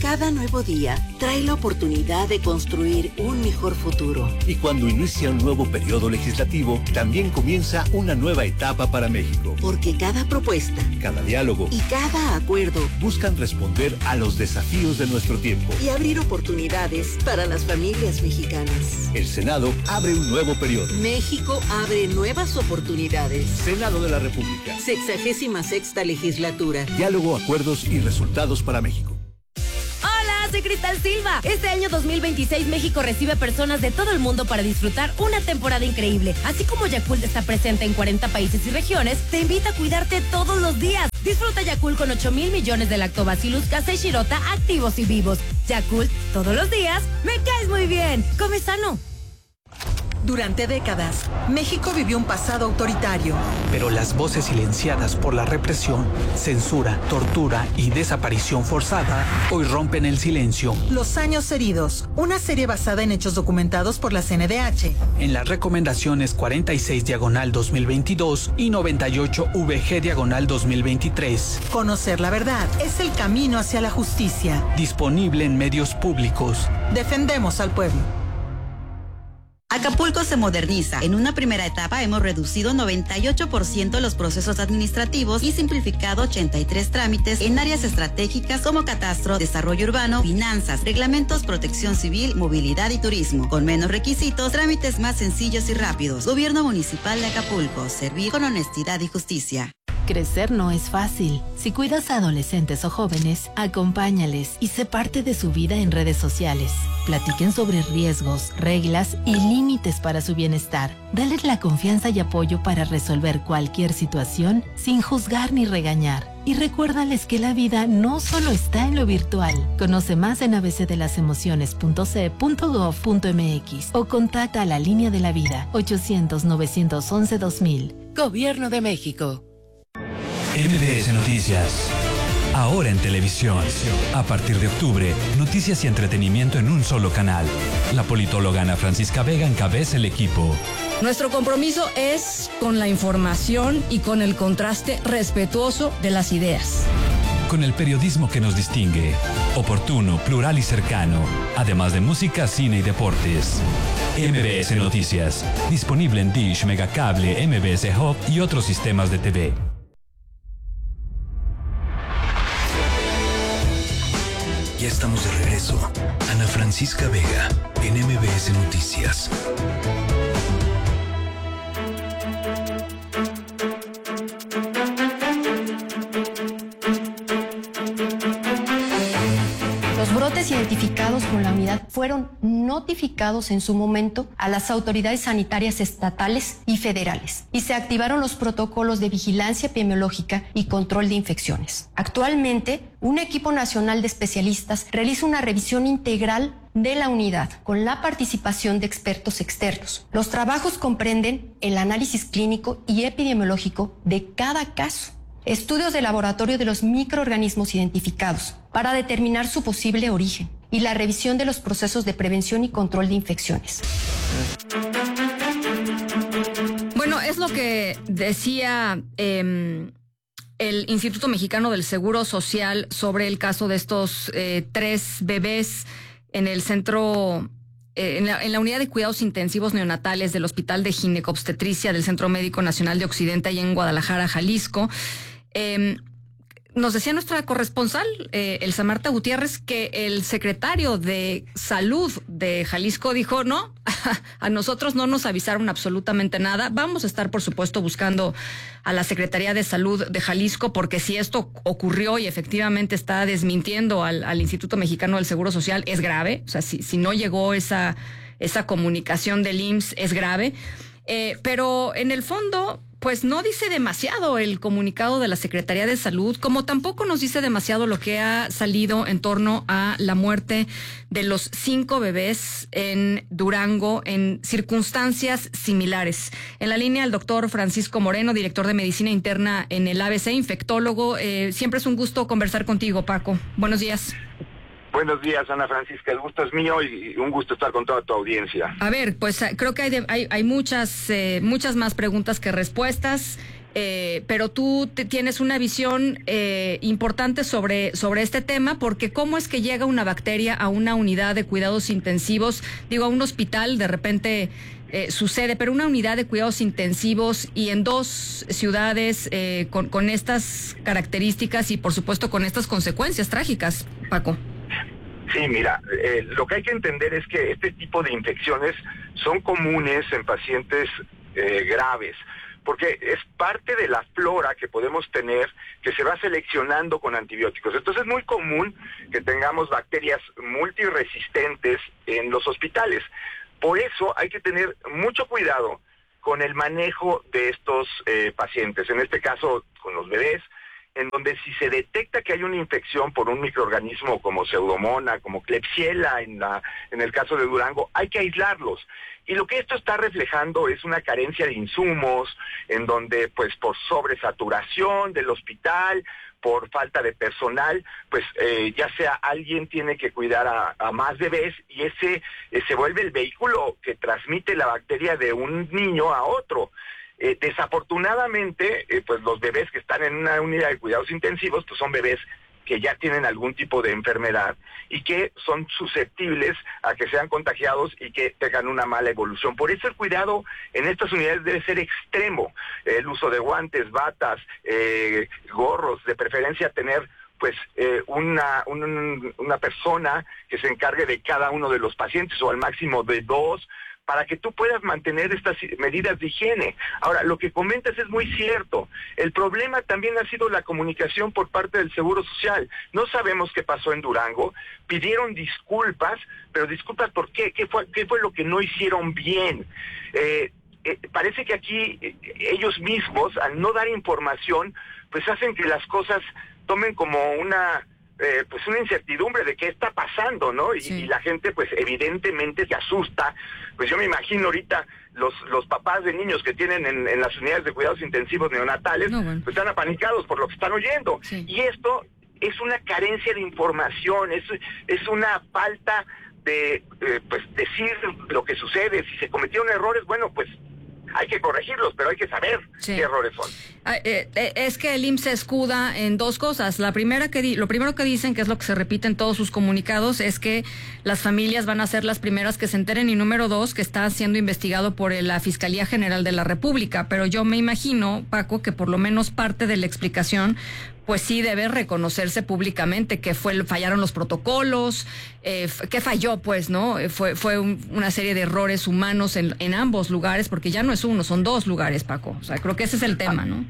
Cada nuevo día trae la oportunidad de construir un mejor futuro. Y cuando inicia un nuevo periodo legislativo, también comienza una nueva etapa para México. Porque cada propuesta, cada diálogo y cada acuerdo buscan responder a los desafíos de nuestro tiempo y abrir oportunidades para las familias mexicanas. El Senado abre un nuevo periodo. México abre nuevas oportunidades. Senado de la República. 66ª legislatura. Diálogo, acuerdos y resultados para México. Soy Cristal Silva. Este año 2026 México recibe personas de todo el mundo para disfrutar una temporada increíble. Así como Yakult está presente en 40 países y regiones, te invita a cuidarte todos los días. Disfruta Yakult con 8,000 millones de Lactobacillus casei shirota activos y vivos. Yakult, todos los días, me caes muy bien. Come sano. Durante décadas, México vivió un pasado autoritario. Pero las voces silenciadas por la represión, censura, tortura y desaparición forzada hoy rompen el silencio. Los años heridos, una serie basada en hechos documentados por la CNDH. En las recomendaciones 46/2022 y 98/VG/2023. Conocer la verdad es el camino hacia la justicia. Disponible en medios públicos. Defendemos al pueblo. Acapulco se moderniza. En una primera etapa hemos reducido 98% los procesos administrativos y simplificado 83 trámites en áreas estratégicas como catastro, desarrollo urbano, finanzas, reglamentos, protección civil, movilidad y turismo. Con menos requisitos, trámites más sencillos y rápidos. Gobierno Municipal de Acapulco. Servir con honestidad y justicia. Crecer no es fácil. Si cuidas a adolescentes o jóvenes, acompáñales y sé parte de su vida en redes sociales. Platiquen sobre riesgos, reglas y límites para su bienestar. Dales la confianza y apoyo para resolver cualquier situación sin juzgar ni regañar. Y recuérdales que la vida no solo está en lo virtual. Conoce más en abcdelasemociones.ce.gov.mx o contacta a la Línea de la Vida 800-911-2000. Gobierno de México. MBS Noticias. Ahora en televisión. A partir de octubre, noticias y entretenimiento en un solo canal. La politóloga Ana Francisca Vega encabeza el equipo. Nuestro compromiso es con la información y con el contraste respetuoso de las ideas. Con el periodismo que nos distingue. Oportuno, plural y cercano. Además de música, cine y deportes. MBS Noticias. Disponible en Dish, Megacable, MBS Hub y otros sistemas de TV. Ya estamos de regreso. Ana Francisca Vega, en MBS Noticias. Los brotes identificados con la unidad fueron notificados en su momento a las autoridades sanitarias estatales y federales y se activaron los protocolos de vigilancia epidemiológica y control de infecciones. Actualmente, un equipo nacional de especialistas realiza una revisión integral de la unidad con la participación de expertos externos. Los trabajos comprenden el análisis clínico y epidemiológico de cada caso, estudios de laboratorio de los microorganismos identificados para determinar su posible origen y la revisión de los procesos de prevención y control de infecciones. Bueno, es lo que decía el Instituto Mexicano del Seguro Social sobre el caso de estos 3 bebés en el centro, en la unidad de cuidados intensivos neonatales del Hospital de Ginecobstetricia del Centro Médico Nacional de Occidente, allá en Guadalajara, Jalisco. Nos decía nuestra corresponsal, Elsa Marta Gutiérrez, que el secretario de Salud de Jalisco dijo, no, a nosotros no nos avisaron absolutamente nada. Vamos a estar, por supuesto, buscando a la Secretaría de Salud de Jalisco, porque si esto ocurrió y efectivamente está desmintiendo al Instituto Mexicano del Seguro Social, es grave. O sea, si no llegó esa comunicación del IMSS, es grave. Pero en el fondo, pues no dice demasiado el comunicado de la Secretaría de Salud, como tampoco nos dice demasiado lo que ha salido en torno a la muerte de los 5 bebés en Durango en circunstancias similares. En la línea el doctor Francisco Moreno, director de Medicina Interna en el ABC, infectólogo. Siempre es un gusto conversar contigo, Paco. Buenos días. Buenos días, Ana Francisca. El gusto es mío y un gusto estar con toda tu audiencia. A ver, pues creo que hay muchas más preguntas que respuestas. pero tú tienes una visión importante sobre este tema, porque ¿cómo es que llega una bacteria a una unidad de cuidados intensivos? Digo, a un hospital de repente sucede, pero una unidad de cuidados intensivos y en 2 ciudades con estas características y por supuesto con estas consecuencias trágicas, Paco. Sí, mira, lo que hay que entender es que este tipo de infecciones son comunes en pacientes graves, porque es parte de la flora que podemos tener que se va seleccionando con antibióticos. Entonces es muy común que tengamos bacterias multiresistentes en los hospitales. Por eso hay que tener mucho cuidado con el manejo de estos pacientes, en este caso con los bebés, en donde si se detecta que hay una infección por un microorganismo como Pseudomonas, como Klebsiella en el caso de Durango, hay que aislarlos. Y lo que esto está reflejando es una carencia de insumos, en donde pues por sobresaturación del hospital, por falta de personal, pues ya sea alguien tiene que cuidar a más bebés y ese se vuelve el vehículo que transmite la bacteria de un niño a otro. Desafortunadamente, pues los bebés que están en una unidad de cuidados intensivos, pues son bebés que ya tienen algún tipo de enfermedad y que son susceptibles a que sean contagiados y que tengan una mala evolución. Por eso el cuidado en estas unidades debe ser extremo. El uso de guantes, batas, gorros, de preferencia tener pues una persona que se encargue de cada uno de los pacientes o al máximo de 2, para que tú puedas mantener estas medidas de higiene. Ahora, lo que comentas es muy cierto. El problema también ha sido la comunicación por parte del Seguro Social. No sabemos qué pasó en Durango. Pidieron disculpas, pero disculpas ¿por qué? ¿Qué fue lo que no hicieron bien? Parece que aquí ellos mismos, al no dar información, pues hacen que las cosas tomen como una incertidumbre de qué está pasando, ¿no? Y la gente, pues, evidentemente se asusta. Pues yo me imagino ahorita los papás de niños que tienen en las unidades de cuidados intensivos neonatales, pues están apanicados por lo que están oyendo. Sí. Y esto es una carencia de información, es una falta de, decir lo que sucede. Si se cometieron errores, bueno, pues hay que corregirlos, pero hay que saber qué errores son. Es que el IMSS se escuda en 2 cosas. Lo primero que dicen, que es lo que se repite en todos sus comunicados, es que las familias van a ser las primeras que se enteren, y número 2, que está siendo investigado por la Fiscalía General de la República. Pero yo me imagino, Paco, que por lo menos parte de la explicación pues sí debe reconocerse públicamente que fallaron los protocolos, que falló, pues, ¿no? Fue una serie de errores humanos en ambos lugares, porque ya no es uno, son 2 lugares, Paco. O sea, creo que ese es el tema, ¿no?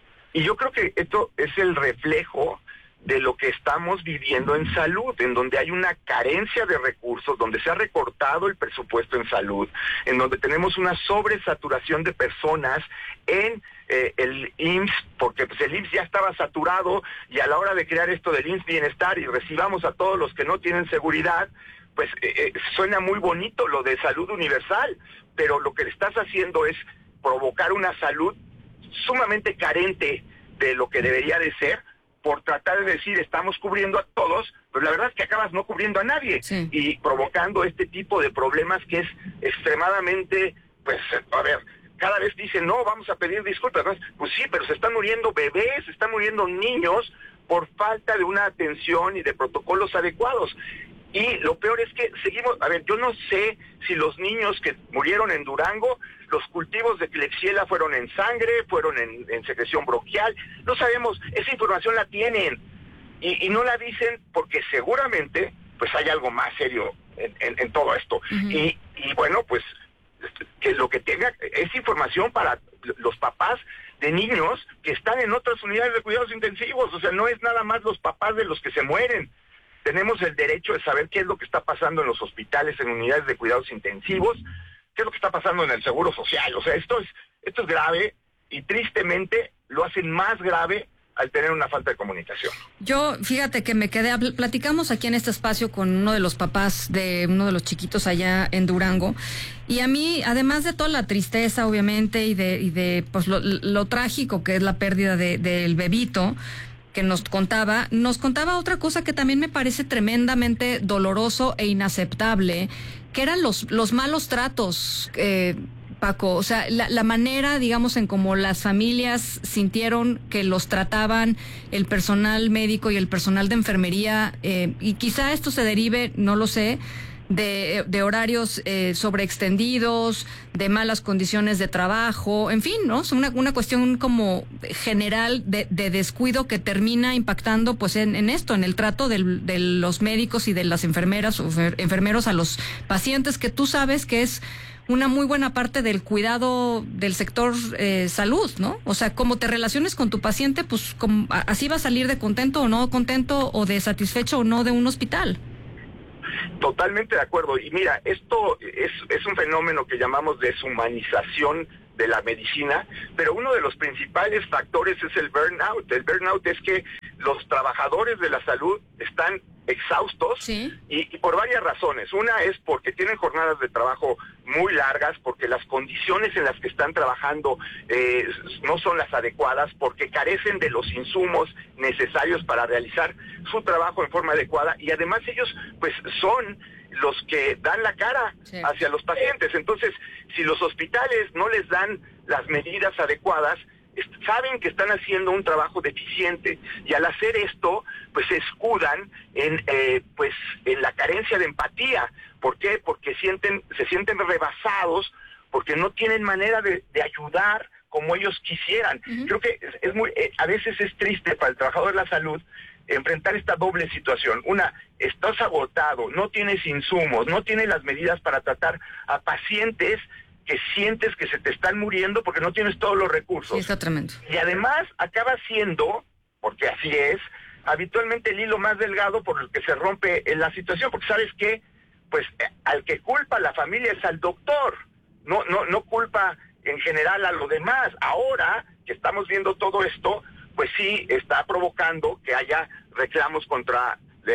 Y yo creo que esto es el reflejo de lo que estamos viviendo en salud, en donde hay una carencia de recursos, donde se ha recortado el presupuesto en salud, en donde tenemos una sobresaturación de personas en el IMSS, porque pues el IMSS ya estaba saturado, y a la hora de crear esto del IMSS Bienestar y recibamos a todos los que no tienen seguridad, pues suena muy bonito lo de salud universal, pero lo que le estás haciendo es provocar una salud sumamente carente de lo que debería de ser, por tratar de decir estamos cubriendo a todos, pero la verdad es que acabas no cubriendo a nadie, y provocando este tipo de problemas que es extremadamente, pues, a ver, cada vez dicen, no, vamos a pedir disculpas, ¿no? Pues sí, pero se están muriendo bebés, se están muriendo niños por falta de una atención y de protocolos adecuados. Y lo peor es que seguimos, a ver, yo no sé si los niños que murieron en Durango, los cultivos de Klebsiella fueron en sangre, fueron en secreción bronquial, no sabemos, esa información la tienen, y no la dicen porque seguramente pues hay algo más serio en todo esto. Uh-huh. Y bueno, pues que lo que tenga es información para los papás de niños que están en otras unidades de cuidados intensivos. O sea, no es nada más los papás de los que se mueren. Tenemos el derecho de saber qué es lo que está pasando en los hospitales, en unidades de cuidados intensivos, qué es lo que está pasando en el Seguro Social. O sea, esto es grave, y tristemente lo hacen más grave al tener una falta de comunicación. Yo, fíjate que me quedé, platicamos aquí en este espacio con uno de los papás de uno de los chiquitos allá en Durango, y a mí, además de toda la tristeza, obviamente, y de pues lo trágico que es la pérdida del bebito, que nos contaba otra cosa que también me parece tremendamente doloroso e inaceptable, que eran los malos tratos Paco? O sea, la manera, digamos, en cómo las familias sintieron que los trataban el personal médico y el personal de enfermería, y quizá esto se derive, no lo sé, de horarios sobreextendidos, de malas condiciones de trabajo, en fin, ¿no? Es una cuestión como general de descuido que termina impactando pues en esto, en el trato de los médicos y de las enfermeras o enfermeros a los pacientes, que tú sabes que es una muy buena parte del cuidado del sector salud, ¿no? O sea, cómo te relaciones con tu paciente, pues así va a salir de contento o no contento, o de satisfecho o no de un hospital. Totalmente de acuerdo. Y mira, esto es un fenómeno que llamamos deshumanización de la medicina, pero uno de los principales factores es el burnout. El burnout es que los trabajadores de la salud están exhaustos, ¿sí? y por varias razones. Una es porque tienen jornadas de trabajo muy largas, porque las condiciones en las que están trabajando no son las adecuadas, porque carecen de los insumos necesarios para realizar su trabajo en forma adecuada, y además ellos pues son los que dan la cara, sí, hacia los pacientes. Entonces, si los hospitales no les dan las medidas adecuadas, saben que están haciendo un trabajo deficiente, y al hacer esto pues se escudan en la carencia de empatía. ¿Por qué? Porque se sienten rebasados, porque no tienen manera de ayudar como ellos quisieran. Uh-huh. Creo que es muy a veces es triste para el trabajador de la salud enfrentar esta doble situación. Una, estás agotado, no tienes insumos, no tienes las medidas para tratar a pacientes que sientes que se te están muriendo porque no tienes todos los recursos. Sí, está tremendo. Y además acaba siendo, porque así es, habitualmente el hilo más delgado por el que se rompe la situación, porque ¿sabes qué? Pues al que culpa la familia es al doctor, no culpa en general a lo demás. Ahora que estamos viendo todo esto, pues sí está provocando que haya reclamos contra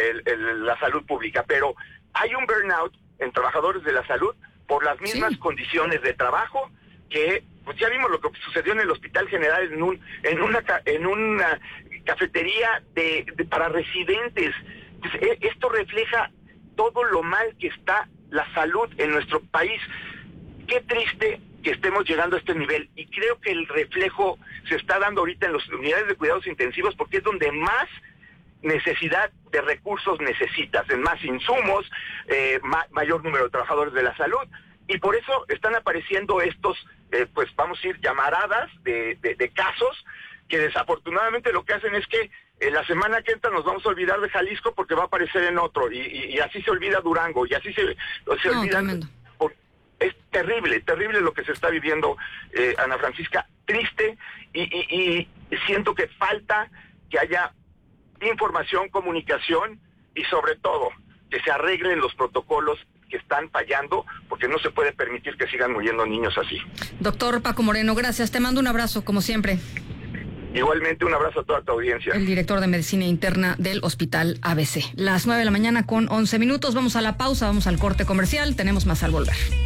la salud pública, pero hay un burnout en trabajadores de la salud por las mismas condiciones de trabajo, que pues ya vimos lo que sucedió en el Hospital General en una cafetería para residentes. Pues, esto refleja todo lo mal que está la salud en nuestro país. Qué triste que estemos llegando a este nivel, y creo que el reflejo se está dando ahorita en las unidades de cuidados intensivos, porque es donde más necesidad de recursos necesitas, en más insumos, mayor número de trabajadores de la salud, y por eso están apareciendo estos, pues vamos a ir llamaradas de casos que desafortunadamente lo que hacen es que la semana que entra nos vamos a olvidar de Jalisco porque va a aparecer en otro, y así se olvida Durango, y así se olvidan. Tremendo. Es terrible lo que se está viviendo, Ana Francisca, triste, y siento que falta que haya información, comunicación, y sobre todo que se arreglen los protocolos que están fallando, porque no se puede permitir que sigan muriendo niños así. Doctor Paco Moreno, gracias, te mando un abrazo como siempre. Igualmente, un abrazo a toda tu audiencia. El director de Medicina Interna del Hospital ABC. Las 9:11 a.m. Vamos a la pausa, vamos al corte comercial, tenemos más al volver.